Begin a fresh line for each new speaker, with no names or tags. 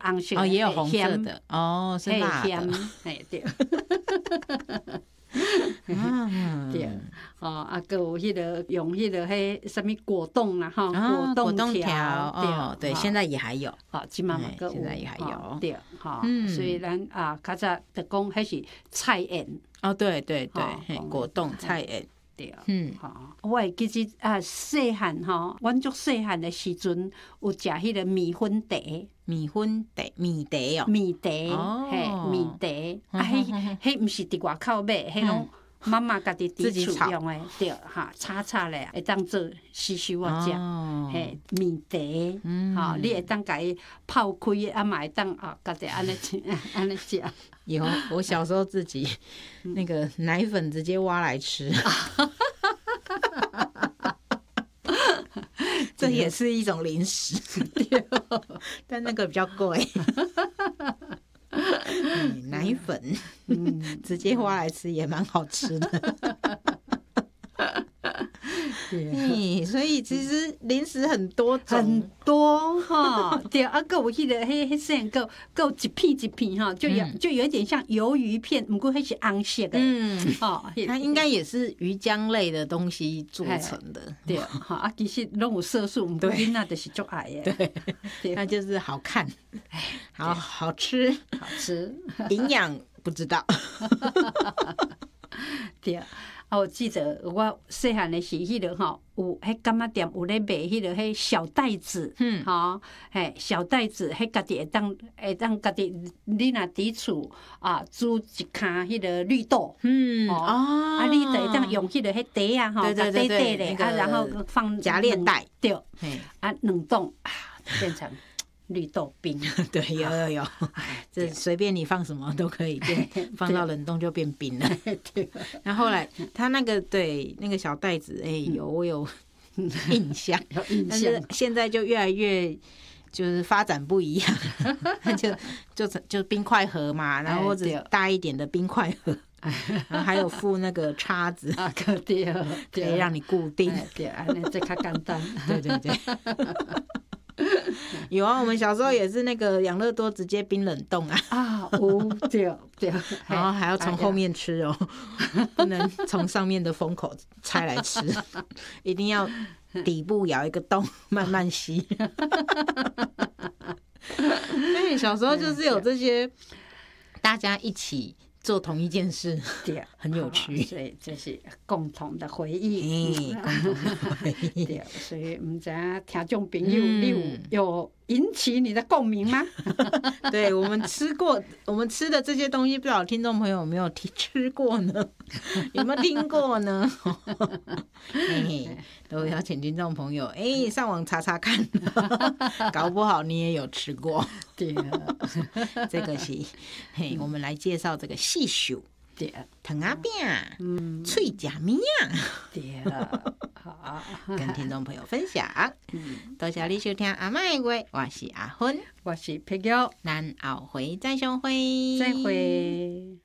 红色的，
哦，也有红色的哦，是辣的，
哎对。
嗯，
对，啊，还有迄个用迄个迄什么果冻啦，哈，
果冻
条，
哦，对，现在也还有，
即嘛嘛个有，
现在也还有，
对，所以咱啊，较早就讲迄是菜园，
哦，对对对，果冻菜园。
对，我会记得啊，细汉阮足细汉的时阵有食迄个米粉茶，
米茶哦，
米茶，嘿，米茶，啊，迄毋是伫外口买，迄拢妈妈家己伫厝用的，对，炒咧会当做稀稀我食，嘿，米茶，你会当家己泡开，啊嘛会当家己安尼食。
有，我小时候自己那个奶粉直接挖来吃，这也是一种零食，但那个比较贵。奶粉，直接挖来吃也蛮好吃的。所以其实零食很多种，
很多哈，对啊，还有迄个迄细汉，还有一片一片哈，就有一点像鱿鱼片，不过迄是红色的，
它应该也是鱼浆类的东西做成的，
对，啊，其实拢有色素，不过囡仔就是足爱的，
对，那就是好看，好吃，营养不知道，
对。我记得我细汉的时，迄个有迄柑仔店有咧卖迄个迄小袋子，小袋子，迄家己会当家己，你若伫厝煮一骹迄个绿豆，你就会当用迄个迄袋啊，甲底咧，然后放
夹链袋，
对，冷冻变成绿豆冰，
对，有，这随便你放什么都可以变，放到冷冻就变冰了。对，然后后来他那个小袋子，我有印象，但是现在就越来越就是发展不一样，就冰块盒嘛，然后或者大一点的冰块盒。然后还有附那个叉子，可以让你固定，
对，安尼这较简单，
对。有啊，我们小时候也是那个养乐多直接冰冷冻啊，
对，
然后还要从后面吃哦，不能从上面的封口拆来吃，一定要底部咬一个洞，慢慢吸。所以小时候就是有这些，大家一起做同一件事，
对，
很有趣，
所以这是共同的回忆，
共同的回忆。
对，所以唔知听众朋友，你有引起你的共鸣吗？
对，我们吃的这些东西，不知道听众朋友有没有吃过呢？有没有听过呢？都邀请听众朋友上网查查看，搞不好你也有吃过。
对，
这个是我们来介绍这个细数。
对，
糖仔饼，脆夹面
对，好，
跟听众朋友分享。多谢你收听阿嬷的话，我是阿芬，
我是佩娇，
咱后回再相会，
再会。